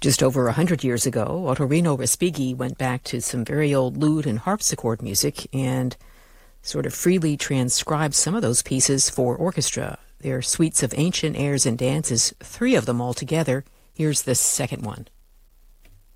Just over 100 years ago, Ottorino Respighi went back to some very old lute and harpsichord music and sort of freely transcribed some of those pieces for orchestra. They're suites of ancient airs and dances, 3 of them altogether. Here's the second one.